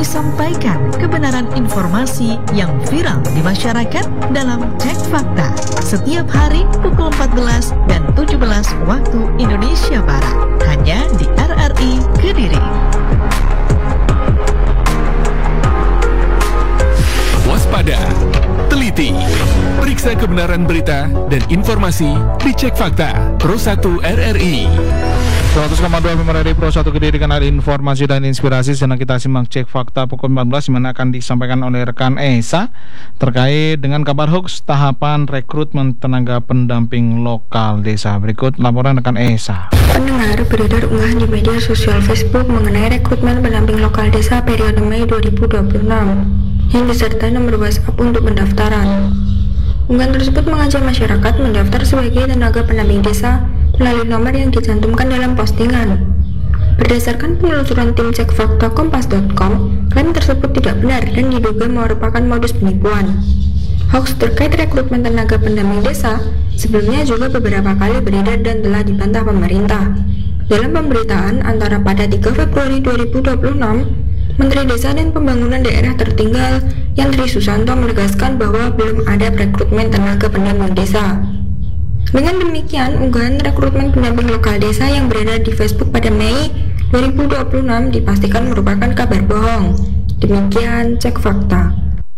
kami sampaikan kebenaran informasi yang viral di masyarakat dalam Cek Fakta setiap hari pukul 14 dan 17 waktu Indonesia Barat, hanya di RRI Kediri. Waspada, teliti, periksa kebenaran berita dan informasi di Cek Fakta Pro 1 RRI. 100,2 FM RRI Pro 1 Kediri, kanal informasi dan inspirasi. Sedang kita simak Cek Fakta pukul 14, di mana akan disampaikan oleh rekan Esa terkait dengan kabar hoax tahapan rekrutmen tenaga pendamping lokal desa. Berikut laporan rekan Esa. Pendengar, beredar unggahan di media sosial Facebook mengenai rekrutmen pendamping lokal desa periode Mei 2026 yang disertai nomor WhatsApp untuk pendaftaran. Unggahan tersebut mengajak masyarakat mendaftar sebagai tenaga pendamping desa melalui nomor yang dicantumkan dalam postingan. Berdasarkan penelusuran tim Cek Fakta Kompas.com, klaim tersebut tidak benar dan diduga merupakan modus penipuan. Hoax terkait rekrutmen tenaga pendamping desa sebelumnya juga beberapa kali beredar dan telah dibantah pemerintah. Dalam pemberitaan antara pada 3 Februari 2026, Menteri Desa dan Pembangunan Daerah Tertinggal Yandri Susanto menegaskan bahwa belum ada rekrutmen tenaga pendamping desa. Dengan demikian, unggahan rekrutmen pendamping lokal desa yang beredar di Facebook pada Mei 2026 dipastikan merupakan kabar bohong. Demikian Cek Fakta.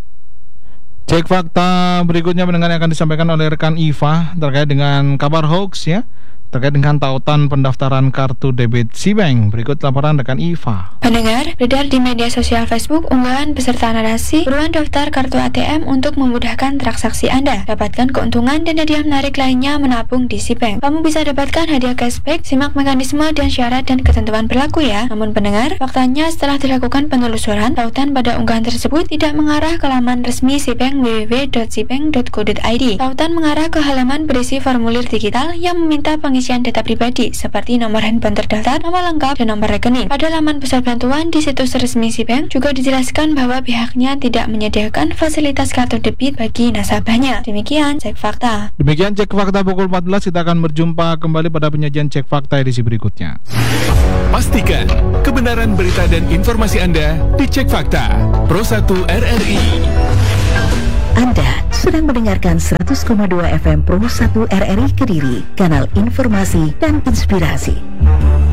Cek Fakta berikutnya mendengar yang akan disampaikan oleh rekan Iva terkait dengan kabar hoax ya, terkait dengan tautan pendaftaran kartu debit Sibank. Berikut laporan rekan Iva. Pendengar, beredar di media sosial Facebook unggahan beserta narasi buruan daftar kartu ATM untuk memudahkan transaksi Anda. Dapatkan keuntungan dan hadiah menarik lainnya menabung di Sibank. Kamu bisa dapatkan hadiah cashback, simak mekanisme dan syarat dan ketentuan berlaku ya. Namun pendengar, faktanya setelah dilakukan penelusuran, tautan pada unggahan tersebut tidak mengarah ke laman resmi Sibank www.sibank.co.id. Tautan mengarah ke halaman berisi formulir digital yang meminta pengisian data pribadi seperti nomor handphone terdaftar, nama lengkap, dan nomor rekening. Pada laman pusat bantuan di situs resmi Sibank juga dijelaskan bahwa pihaknya tidak menyediakan fasilitas kartu debit bagi nasabahnya. Demikian Cek Fakta. Demikian Cek Fakta pukul 14. Kita akan berjumpa kembali pada penyajian Cek Fakta edisi berikutnya. Pastikan kebenaran berita dan informasi Anda di Cek Fakta Pro 1 RRI. Anda sedang mendengarkan 100,2 FM Pro 1 RRI Kediri, kanal informasi dan inspirasi.